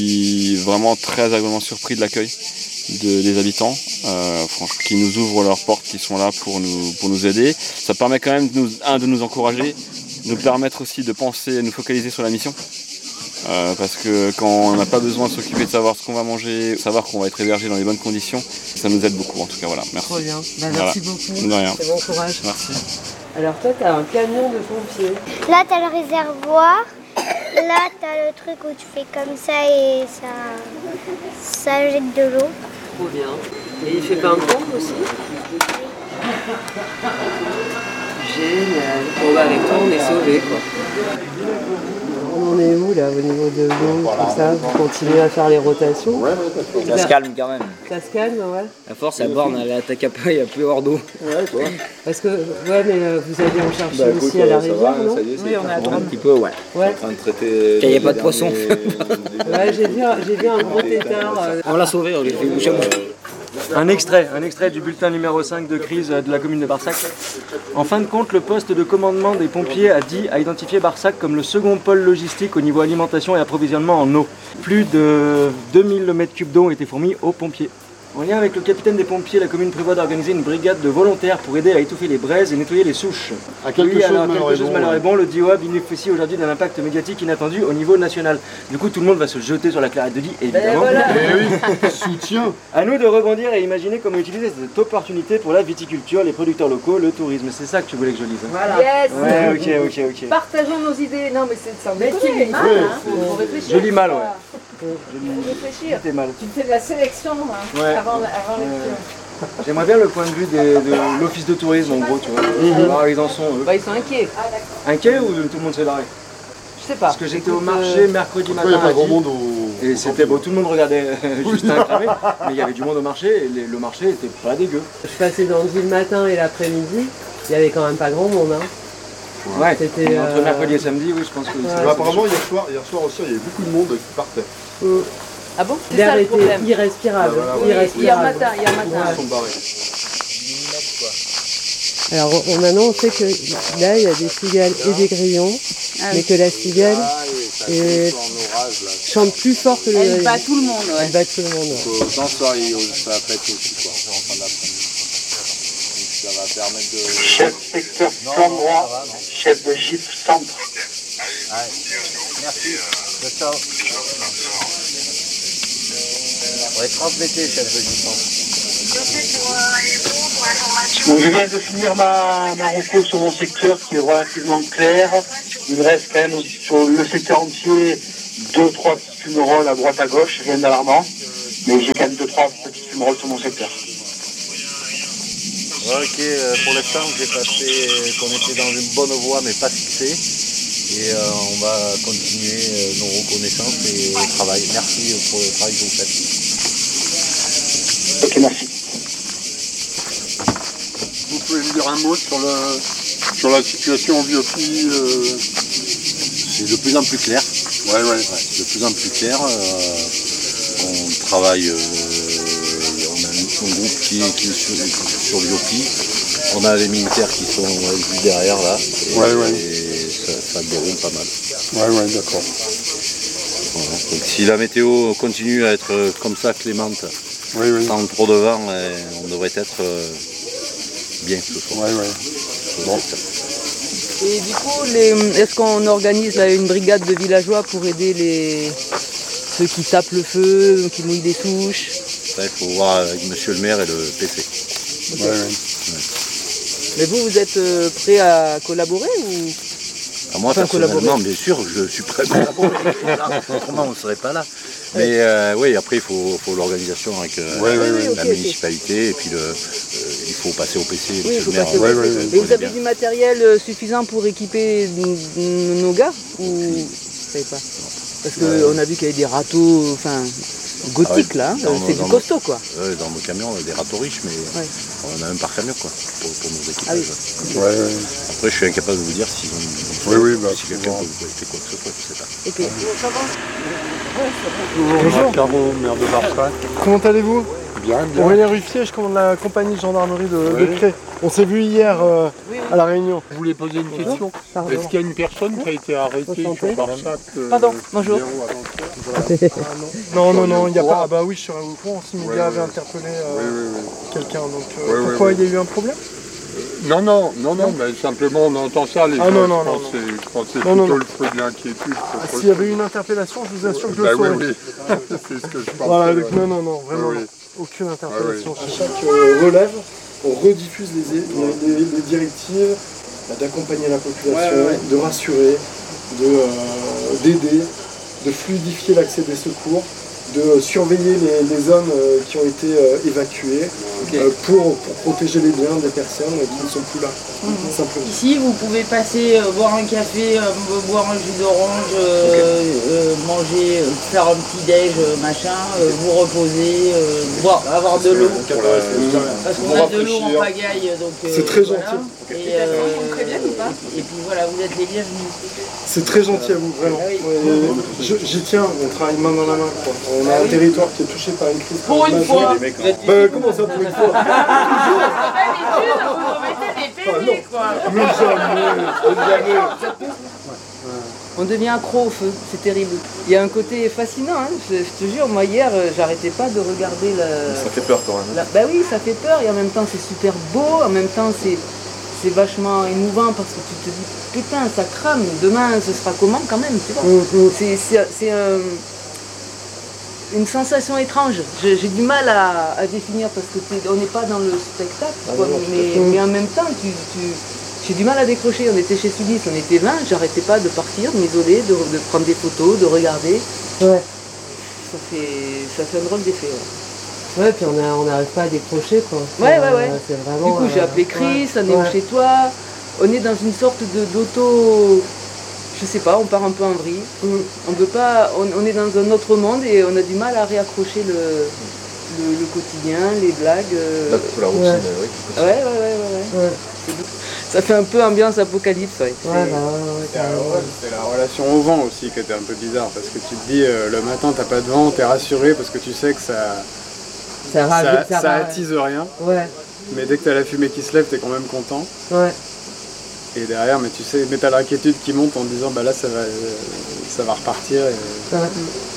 suis vraiment très agréablement surpris de l'accueil des habitants, qui nous ouvrent leurs portes, qui sont là pour nous aider. Ça permet quand même de nous encourager, de nous permettre aussi de penser, de nous focaliser sur la mission. Parce que quand on n'a pas besoin de s'occuper de savoir ce qu'on va manger, savoir qu'on va être hébergé dans les bonnes conditions, ça nous aide beaucoup en tout cas. Voilà, merci. Trop bien, merci beaucoup. De rien. Et bon courage. Merci. Alors toi, tu as un camion de pompiers. Là, tu as le réservoir. Là, tu as le truc où tu fais comme ça et ça jette de l'eau. Trop bien. Et il fait pas un pompe aussi? Génial. Bon bah avec toi, on est sauvés quoi. On en est où là au niveau de l'eau, tout ça? Vous continuez à faire les rotations? Ça se calme quand même. Ça se calme, ouais. À force, la borne, elle attaque à pas, il n'y a plus hors d'eau. Ouais, quoi. Parce que, ouais, mais vous allez en chercher aussi à la rivière, non? Oui, on a Un petit peu, ouais. Ouais. en train de traiter. Il n'y a pas de poisson. Ouais, j'ai vu un gros tétard. On l'a sauvé, on l'a fait bouche à bouche. Un extrait du bulletin numéro 5 de crise de la commune de Barsac. En fin de compte, le poste de commandement des pompiers a identifié Barsac comme le second pôle logistique au niveau alimentation et approvisionnement en eau. Plus de 2000 m3 d'eau ont été fournis aux pompiers. En lien avec le capitaine des pompiers, la commune prévoit d'organiser une brigade de volontaires pour aider à étouffer les braises et nettoyer les souches. Quelque chose malheur est bon, le DIOA bénéficie aujourd'hui d'un impact médiatique inattendu au niveau national. Du coup, tout le monde va se jeter sur la Clairette de Die, évidemment. Voilà. Eh oui, soutien. À nous de rebondir et imaginer comment utiliser cette opportunité pour la viticulture, les producteurs locaux, le tourisme. C'est ça que tu voulais que je dise. Voilà. Yes. Ouais, ok. Partageons nos idées. Non, mais c'est un Mais déconner. qui- Faut réfléchir. Je lis mal, Faut ouais. réfléchir. C'était mal. Tu fais de la sélection hein, Ouais. avant lecture. J'aimerais bien le point de vue de l'office de tourisme en gros, tu vois. Alors, ils en sont Bah, ils sont inquiets. inquiets ou tout le monde s'est barré? Je sais pas. Parce que j'étais au marché mercredi Pourquoi il n'y a matin. pas grand à Die, monde au. et c'était beau, tout le monde regardait Justin cramer, mais il y avait du monde au marché et le marché était pas dégueu. Je passais dans le ville le matin et l'après-midi. Il y avait quand même pas grand monde. Hein. Ouais, C'était, entre mercredi et samedi, oui, je pense que Ouais. Mais apparemment, hier soir aussi, il y avait beaucoup de monde qui partait. Ah bon? C'est L'air ça le était problème. irrespirable. Ah, voilà, Oui, irrespirable. hier matin. Ils sont barrés. Alors maintenant on sait que là il y a des cigales et des grillons, mais que la cigale chante plus fort que le Elle grillon. bat tout le monde, ouais. Elle bat tout le monde. Ouais. Dans ce soir, ça pète aussi, quoi. En fin d'après-midi. Donc, ça va permettre de. Chef secteur plan droit, chef de GIF centre. Merci. Ciao. On va transmettre, chef de licence. Donc, je viens de finir ma reco sur mon secteur qui est relativement clair. Il me reste quand même sur le secteur entier 2-3 petits fumerolles à droite à gauche, rien d'alarmant. Mais j'ai quand même 2-3 petits fumerolles sur mon secteur. Ok, pour l'instant j'ai passé qu'on était dans une bonne voie mais pas fixée. Et on va continuer nos reconnaissances et le travail. Merci pour le travail que vous faites. Ok, merci. Vous pouvez me dire un mot sur la situation en Viopie C'est de plus en plus clair. Ouais. De plus en plus clair. On travaille, on a un groupe qui est sur Lyopi. On a les militaires qui sont juste derrière là. Et ça déroule pas mal. Ouais, d'accord. Voilà. Donc si la météo continue à être comme ça, clémente, sans trop de vent, on devrait être bien ce soir. Bon. Et du coup, est-ce qu'on organise là, une brigade de villageois pour aider ceux qui tapent le feu, qui mouillent des souches? Ça, il faut voir avec monsieur le maire et le PC. Okay. Mais vous êtes prêt à collaborer ou? Moi, personnellement, bien sûr, je suis prêt à collaborer. Autrement, on ne serait pas là. Mais oui, après, il faut l'organisation avec la municipalité et puis il faut passer au PC. Oui, il faut maire, passer au PC. Et vous avez du matériel suffisant pour équiper nos gars ou vous savez pas? Parce qu'on a vu qu'il y avait des râteaux, gothiques là, c'est du costaud quoi. Dans nos camions, on a des râteaux riches, mais on a un par camion quoi, pour nos équipages. Ah oui. Après, je suis incapable de vous dire s'ils ont fois. Oui, bah, si quelqu'un fait quoi que ce soit, je sais pas. Et puis, Bonjour. Caro, maire de Barsac. Comment allez-vous? Bien, bien. Aurélien Ruffier, je commande la compagnie de gendarmerie de Cré. On s'est vu hier à la Réunion. Je voulais poser une question. Pardon. Est-ce qu'il y a une personne qui a été arrêtée sur Barsac Pardon, bonjour. Non, il n'y a pas. Ah bah oui, je serais au courant si Média avait interpellé quelqu'un. Donc pourquoi il y a eu un problème? Non, mais simplement on entend ça, les gens, je pense que c'est plutôt le feu de l'inquiétude. S'il y avait eu une interpellation, je vous assure que je le saurais. Oui, c'est ce que je pense. Voilà, donc non, vraiment, aucune interpellation. À chaque relève, on rediffuse les directives d'accompagner la population, de rassurer, d'aider, de fluidifier l'accès des secours, de surveiller les zones qui ont été évacuées pour protéger les biens des personnes qui ne sont plus là. Simplement. Ici, vous pouvez passer, boire un café, boire un jus d'orange, manger, faire un petit déj, machin, vous reposer, avoir de l'eau. Parce qu'on a de l'eau en pagaille. C'est très gentil. Et puis voilà, vous êtes les bienvenus. C'est très gentil à vous, vraiment. J'y tiens, on travaille main dans la main. Quoi. On a un territoire qui est touché par une crise. Pour une fois. Comment ça pour une fois? Mais jamais. On devient accro au feu, c'est terrible. Il y a un côté fascinant, hein. Je te jure, moi hier, j'arrêtais pas de regarder Ça fait peur quand même. Bah oui, ça fait peur et en même temps c'est super beau, en même temps c'est vachement émouvant parce que tu te dis putain ça crame, demain ce sera comment quand même, tu vois. C'est une sensation étrange. J'ai du mal à définir parce que on n'est pas dans le spectacle, quoi, mais en même temps j'ai du mal à décrocher. On était chez Sudis, on était 20, j'arrêtais pas de partir, de m'isoler, de prendre des photos, de regarder. Ouais. Ça fait un drôle d'effet. Ouais, puis on n'arrive pas à décrocher, quoi. Ouais. C'est vraiment, du coup, j'ai appelé Chris, on est où chez toi? On est dans une sorte d'auto... Je sais pas, on part un peu en vrille. On peut pas... On est dans un autre monde et on a du mal à réaccrocher le quotidien, les blagues. La routine, oui. Ouais. Ça fait un peu ambiance apocalypse, ouais. C'est la relation au vent aussi qui était un peu bizarre, parce que tu te dis, le matin, t'as pas de vent, t'es rassuré parce que tu sais que ça attise rien. Ouais. Mais dès que t'as la fumée qui se lève, t'es quand même content. Ouais. Et derrière, mais tu sais, t'as l'inquiétude qui monte en te disant, bah là, ça va repartir. Et... Ouais.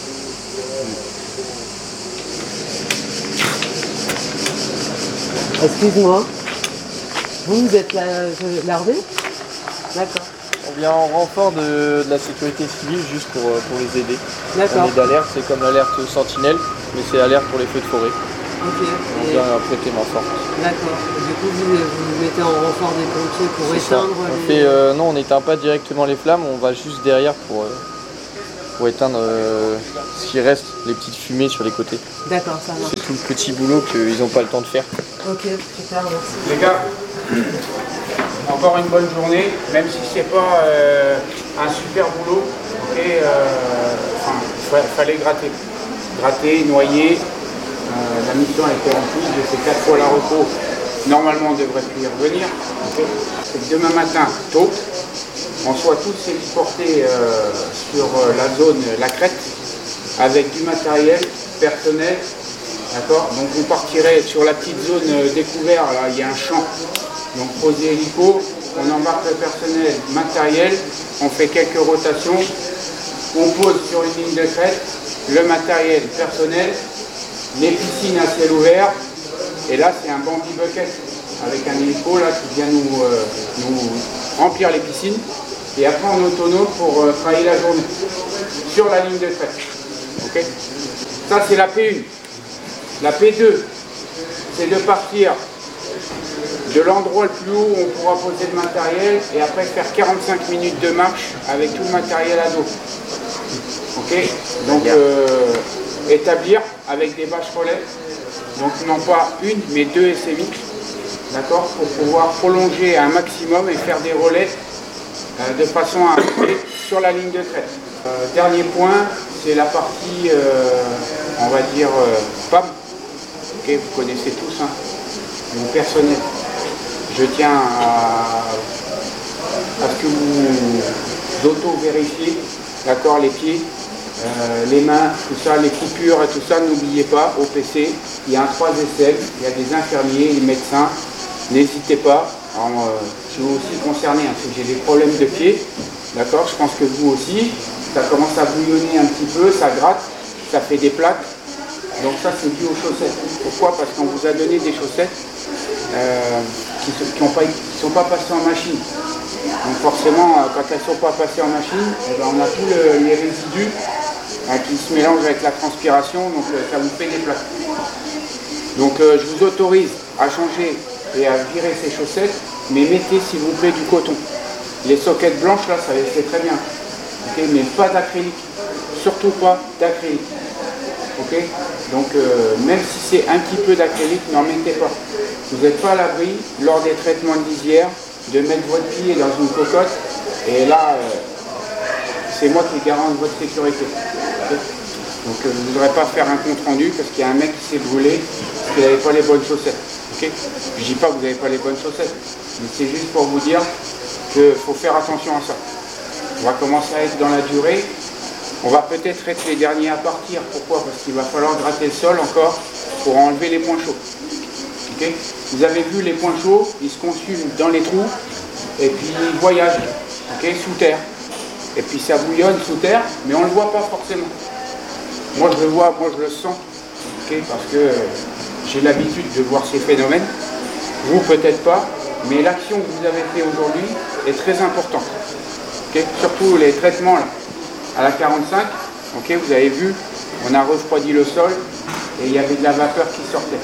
Excuse-moi. Vous êtes l'armée? D'accord. On vient en renfort de la sécurité civile juste pour les aider. D'accord. On est d'alerte, c'est comme l'alerte sentinelle, mais c'est alerte pour les feux de forêt. Ok. On vient prêter main forte. D'accord. Du coup, vous mettez en renfort des pompiers pour éteindre non, on n'éteint pas directement les flammes, on va juste derrière pour éteindre ce qui reste, les petites fumées sur les côtés. D'accord, ça marche. C'est tout le petit boulot qu'ils n'ont pas le temps de faire. Ok, super, merci. Les gars, encore une bonne journée, même si c'est pas un super boulot. Il fallait gratter, noyer. La mission a été remplie, j'ai fait 4 fois la repos. Normalement, on devrait plus y revenir. Demain matin, tôt, on soit tous héliportés sur la zone, la crête, avec du matériel personnel. D'accord. Donc on partirait sur la petite zone découverte, là il y a un champ. Donc poser hélico, on embarque le personnel, matériel, on fait quelques rotations, on pose sur une ligne de crête, le matériel personnel, les piscines à ciel ouvert, et là c'est un bandit bucket avec un hélico là qui vient nous remplir les piscines, et après on est autonome pour travailler la journée sur la ligne de crête. Okay. Ça c'est la P1. La P2, c'est de partir de l'endroit le plus haut où on pourra poser le matériel et après faire 45 minutes de marche avec tout le matériel à dos. Ok. Donc établir avec des bâches relais, donc non pas une mais 2 SMI, d'accord, pour pouvoir prolonger un maximum et faire des relais de façon à arriver sur la ligne de crête. Dernier point, c'est la partie, on va dire, PAM. Okay, vous connaissez tous, hein, mon personnel. Je tiens à ce que vous auto-vérifiez, d'accord, les pieds, les mains, tout ça, les coupures et tout ça. N'oubliez pas, au PC, il y a un 3SL, il y a des infirmiers, les médecins. N'hésitez pas. Alors, je suis aussi concerné, hein, parce que j'ai des problèmes de pieds, d'accord, je pense que vous aussi. Ça commence à bouillonner un petit peu, ça gratte, ça fait des plaques. Donc ça, c'est dû aux chaussettes. Pourquoi? Parce qu'on vous a donné des chaussettes qui ne sont pas passées en machine. Donc forcément, quand elles ne sont pas passées en machine, eh ben, on a tous les résidus qui se mélangent avec la transpiration, donc ça vous fait des plaques. Donc je vous autorise à changer et à virer ces chaussettes, mais mettez s'il vous plaît du coton. Les soquettes blanches là, ça c'est très bien. Okay, mais pas d'acrylique. Surtout pas d'acrylique. Okay, donc même si c'est un petit peu d'acrylique, n'en mettez pas. Vous n'êtes pas à l'abri, lors des traitements de lisière, de mettre votre pied dans une cocotte, et là, c'est moi qui garante votre sécurité. Okay, donc je ne voudrais pas faire un compte rendu parce qu'il y a un mec qui s'est brûlé parce qu'il n'avait pas les bonnes chaussettes. Okay, je ne dis pas que vous n'avez pas les bonnes chaussettes, mais c'est juste pour vous dire qu'il faut faire attention à ça. On va commencer à être dans la durée. On va peut-être être les derniers à partir. Pourquoi? Parce qu'il va falloir gratter le sol encore pour enlever les points chauds. Okay, vous avez vu les points chauds, ils se consument dans les trous et puis ils voyagent, okay, sous terre. Et puis ça bouillonne sous terre, mais on ne le voit pas forcément. Moi je le vois, moi je le sens, okay, parce que j'ai l'habitude de voir ces phénomènes. Vous peut-être pas, mais l'action que vous avez fait aujourd'hui est très importante. Okay, surtout les traitements là, à la 45, okay, vous avez vu, on a refroidi le sol et il y avait de la vapeur qui sortait.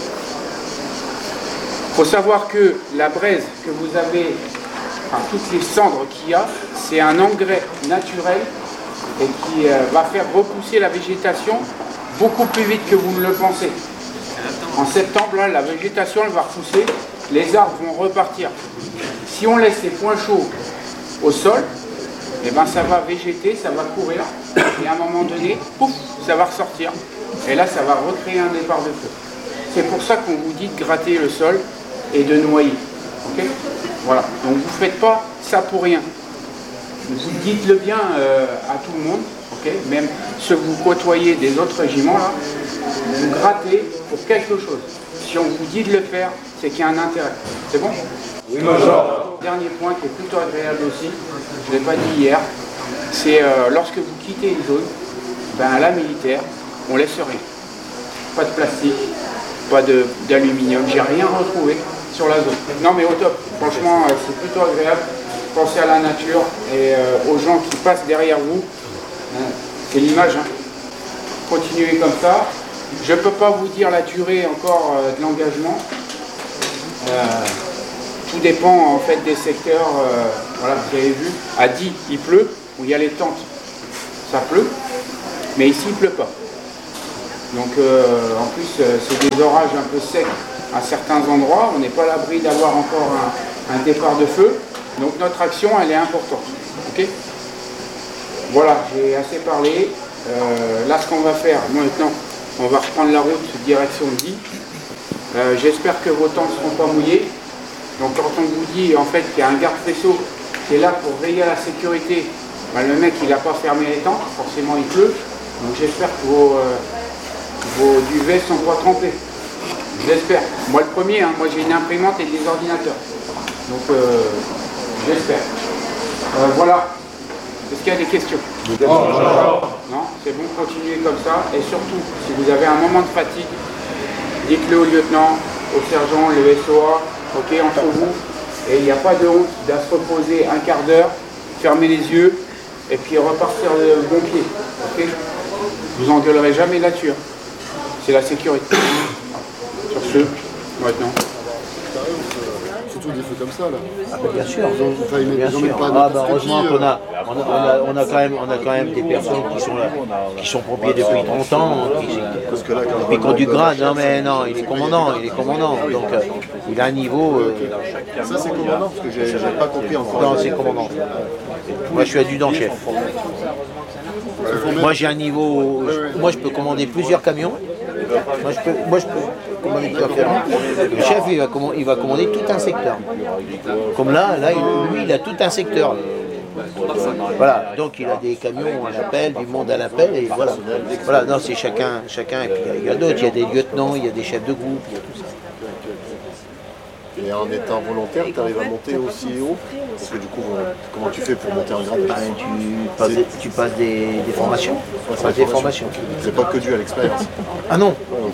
Il faut savoir que la braise que vous avez, enfin toutes les cendres qu'il y a, c'est un engrais naturel et qui va faire repousser la végétation beaucoup plus vite que vous ne le pensez. En septembre, là, la végétation elle va repousser, les arbres vont repartir. Si on laisse les points chauds au sol, eh ben, ça va végéter, ça va courir, et à un moment donné, pouf, ça va ressortir. Et là, ça va recréer un départ de feu. C'est pour ça qu'on vous dit de gratter le sol et de noyer. Okay, voilà. Donc vous ne faites pas ça pour rien. Vous dites-le bien à tout le monde, okay, même ceux que vous côtoyez des autres régiments, là, vous grattez pour quelque chose. Si on vous dit de le faire, c'est qu'il y a un intérêt. C'est bon? Oui, major. Dernier point qui est plutôt agréable aussi, je ne l'ai pas dit hier, c'est lorsque vous quittez une zone, ben, à la militaire, on laisse rien. Pas de plastique, pas d'aluminium, j'ai rien retrouvé sur la zone. Non mais au top, franchement c'est plutôt agréable. Pensez à la nature et aux gens qui passent derrière vous. C'est l'image, hein. Continuez comme ça. Je ne peux pas vous dire la durée encore de l'engagement. Tout dépend en fait des secteurs. Voilà, vous avez vu, à Die il pleut, où il y a les tentes, ça pleut, mais ici il ne pleut pas. Donc en plus c'est des orages un peu secs à certains endroits, on n'est pas à l'abri d'avoir encore un départ de feu, donc notre action elle est importante. Okay, voilà, j'ai assez parlé. Là ce qu'on va faire, maintenant on va reprendre la route direction Die. J'espère que vos tentes ne seront pas mouillées. Donc quand on vous dit en fait qu'il y a un garde-faisceau qui est là pour veiller à la sécurité, ben, le mec il n'a pas fermé les tentes, forcément il pleut. Donc j'espère que vos duvets sont pas trempés. J'espère. Moi le premier, hein, moi j'ai une imprimante et des ordinateurs. Donc j'espère. Voilà. Est-ce qu'il y a des questions? Non, c'est bon, continuez comme ça. Et surtout, si vous avez un moment de fatigue, dites-le au lieutenant, au sergent, le SOA, ok, entre vous. Et il n'y a pas de honte d'à se reposer un quart d'heure, fermer les yeux et puis repartir de bon pied. Ok, vous engueulerez jamais là-dessus. C'est la sécurité. Sur ce, maintenant. Surtout des feux comme ça là. Ah bah bien sûr. Bien sûr. Heureusement qu'on a quand même des personnes qui sont là, qui sont pompiers depuis 30 ans, qui ont du grade. Non mais non, il est commandant. Donc il a un niveau. Ça c'est commandant parce que j'ai pas compris encore. Non, c'est commandant. Moi je suis adjudant-chef. Moi j'ai un niveau. Moi je peux commander plusieurs camions. Moi, je peux commander tout à fait. Le chef, il va commander tout un secteur. Comme là, lui, il a tout un secteur. Voilà, donc il a des camions à l'appel, du monde à l'appel, et voilà. Voilà, non, c'est chacun, et puis il y a d'autres, il y a des lieutenants, il y a des chefs de groupe, il y a tout ça. Et en étant volontaire, tu arrives à monter aussi haut? Parce que du coup, comment tu fais pour monter en grade? Tu passes des formations. Des formations. C'est pas que dû à l'expérience. Ah non.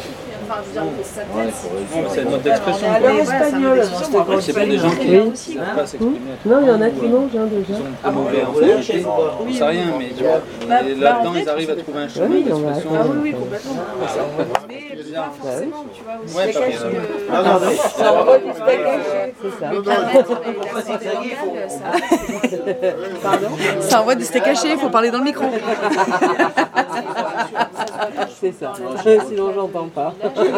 C'est notre expression. C'est pour des gens qui ne savent pas s'exprimer. Non, il y en a qui mangent déjà. Ils ont promové en réalité. On ne sait rien, mais tu vois. Et là-dedans, ils arrivent à trouver un chemin d'expression. Ah oui, complètement. Mais pas forcément, tu vois, aussi. Ouais, Ça envoie du steak haché. C'est ça. Pardon ? Ça envoie du steak haché, il faut parler dans le micro. C'est ça. Sinon, j'entends pas.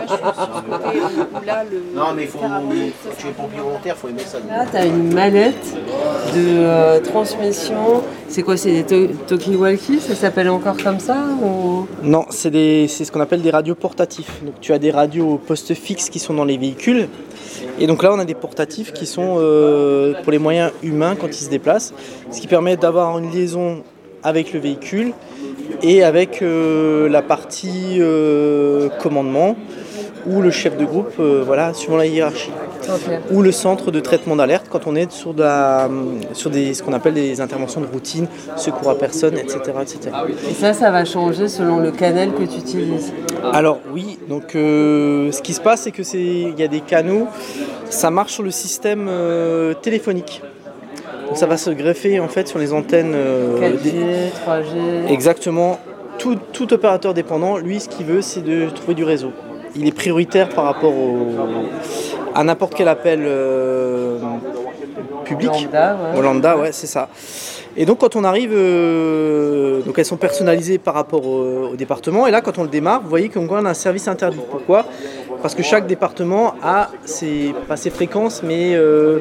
Non, mais quand tu es pompier volontaire, il faut aimer ça. Là, tu as une mallette de transmission. C'est quoi? C'est des talkie-walkie? Ça s'appelle encore comme ça ou... Non, c'est ce qu'on appelle des radios portatifs. Donc, tu as des radios au poste fixe qui sont dans les véhicules. Et donc là, on a des portatifs qui sont pour les moyens humains quand ils se déplacent. Ce qui permet d'avoir une liaison avec le véhicule et avec la partie commandement ou le chef de groupe, voilà, suivant la hiérarchie. Okay. Ou le centre de traitement d'alerte quand on est sur ce qu'on appelle des interventions de routine, secours à personne, etc. etc. Et ça va changer selon le canal que tu utilises? Alors oui, donc ce qui se passe, c'est qu'il y a des canaux, ça marche sur le système téléphonique. Donc ça va se greffer en fait sur les antennes 4G, 3G. Exactement. Tout opérateur dépendant, lui, ce qu'il veut, c'est de trouver du réseau. Il est prioritaire par rapport à n'importe quel appel public. Au lambda, ouais, c'est ça. Et donc quand on arrive, donc elles sont personnalisées par rapport au département. Et là, quand on le démarre, vous voyez qu'on a un service interdit. Pourquoi ? Parce que chaque département a pas ses fréquences, mais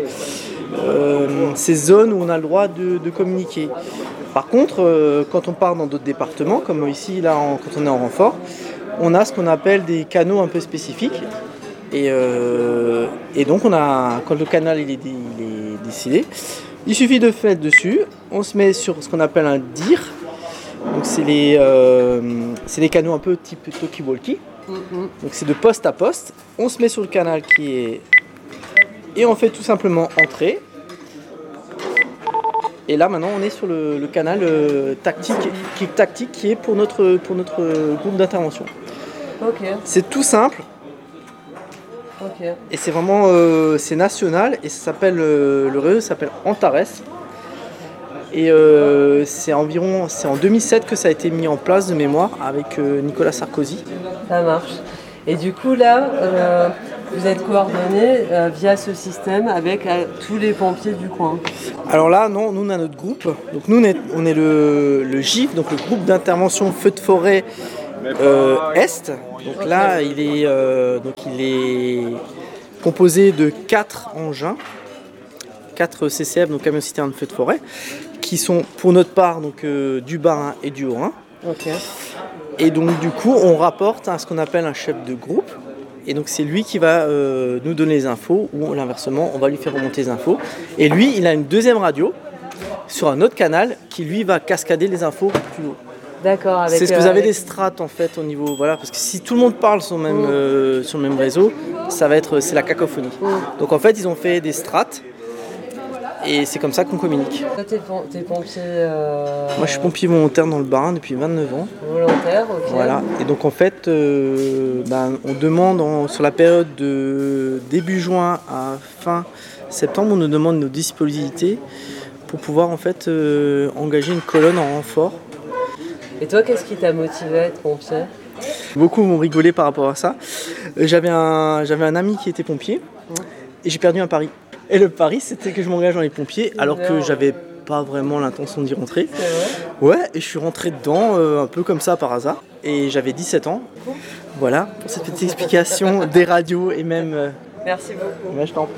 ces zones où on a le droit de communiquer. Par contre, quand on part dans d'autres départements, comme ici, là, quand on est en renfort, on a ce qu'on appelle des canaux un peu spécifiques. Et donc, quand le canal il est décidé, il suffit de faire dessus. On se met sur ce qu'on appelle un DIR. Donc, c'est les canaux un peu type talkie-walkie. Donc, c'est de poste à poste. On se met sur le canal et on fait tout simplement entrer. Et là, maintenant, on est sur le canal tactique qui est pour notre groupe d'intervention. Okay. C'est tout simple. Okay. Et c'est vraiment c'est national et ça s'appelle le réseau s'appelle Antares. Et c'est en 2007 que ça a été mis en place de mémoire avec Nicolas Sarkozy. Ça marche. Et du coup là, vous êtes coordonnés via ce système avec tous les pompiers du coin. Alors là, non, nous on a notre groupe. Donc nous on est le GIF, donc le groupe d'intervention feu de forêt Est. Donc là, il est composé de 4 engins, 4 CCF, donc camions citernes feu de forêt, qui sont pour notre part donc du Bas-Rhin et du Haut-Rhin. Okay. Et donc du coup, on rapporte à ce qu'on appelle un chef de groupe. Et donc c'est lui qui va nous donner les infos, ou l'inversement, on va lui faire remonter les infos. Et lui, il a une deuxième radio sur un autre canal qui lui va cascader les infos plus haut. D'accord. C'est ce que vous avez des strates en fait au niveau, voilà, parce que si tout le monde parle sur le même réseau, c'est la cacophonie. Donc en fait, ils ont fait des strates. Et c'est comme ça qu'on communique. Toi, t'es pompier... Moi, je suis pompier volontaire dans le Bas-Rhin depuis 29 ans. Volontaire, ok. Voilà. Et donc, en fait, on demande sur la période de début juin à fin septembre, on nous demande nos disponibilités pour pouvoir, en fait, engager une colonne en renfort. Et toi, qu'est-ce qui t'a motivé à être pompier ? Beaucoup m'ont rigolé par rapport à ça. J'avais un ami qui était pompier et j'ai perdu un pari. Et le pari, c'était que je m'engage dans les pompiers, alors que j'avais pas vraiment l'intention d'y rentrer. C'est vrai ? Ouais, et je suis rentré dedans un peu comme ça par hasard. Et j'avais 17 ans. Voilà, pour cette petite explication des radios et même... Merci beaucoup. Mais je t'en prie.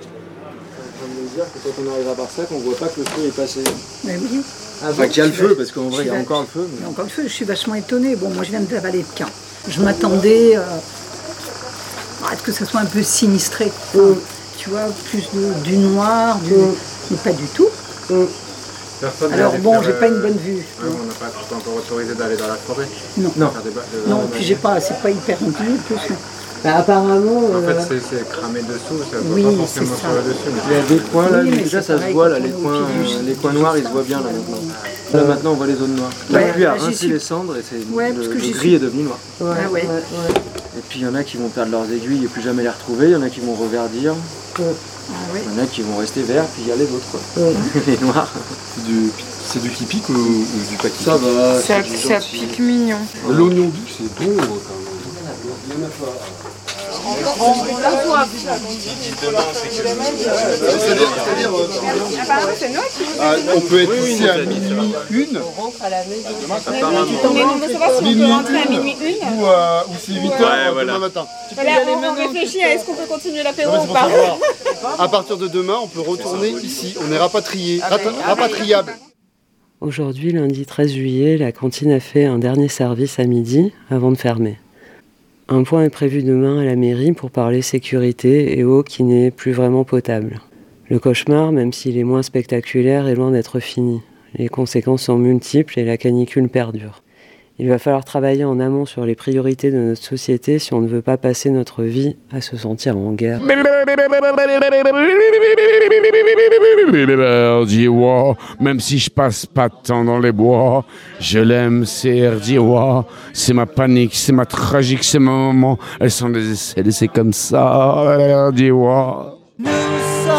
Je viens de me dire que quand on arrive à Barsac, on voit pas que le feu est passé. Mais oui. Enfin, qu'il y a le feu, parce qu'en vrai, il y a encore le feu. Il y a encore le feu, je suis vachement étonnée. Bon, moi je viens de la vallée de Caen. Je m'attendais à ce que ça soit un peu sinistré. Tu vois, plus du noir, mais pas du tout. Alors bon, j'ai pas une bonne vue. On n'a pas encore autorisé d'aller dans la forêt. Non. Puis c'est pas hyper rempli plus. Apparemment. En fait, c'est cramé dessous, ça ne va pas forcément sur le dessus. Il y a des coins là, déjà ça se voit là, les coins noirs ils se voient bien là maintenant. Là maintenant on voit les zones noires. La pluie a rincé les cendres et le gris est devenu noir. Et puis il y en a qui vont perdre leurs aiguilles et plus jamais les retrouver, il y en a qui vont reverdir. Il y en a qui vont rester verts, puis il y a les autres quoi. Les noirs. C'est du qui pique ou du pas qui pique? Ça va. Ça pique mignon. L'oignon doux, c'est bon quand même. On peut être ici à minuit 1. On rentre à la maison. Mais on veut savoir si on peut rentrer à minuit 1 ou c'est 8h demain matin. On réfléchit à est-ce qu'on peut continuer l'apéro ou pas. À partir de demain, on peut retourner ici. On est rapatriable. Aujourd'hui, lundi 13 juillet, la cantine a fait un dernier service à midi avant de fermer. Un point est prévu demain à la mairie pour parler sécurité et eau qui n'est plus vraiment potable. Le cauchemar, même s'il est moins spectaculaire, est loin d'être fini. Les conséquences sont multiples et la canicule perdure. Il va falloir travailler en amont sur les priorités de notre société si on ne veut pas passer notre vie à se sentir en guerre. Diwa, même si je passe pas de temps dans les bois, je l'aime, c'est Diwa. C'est ma panique, c'est ma tragique, c'est ma maman. Elles sont décédées, c'est comme ça, Diwa.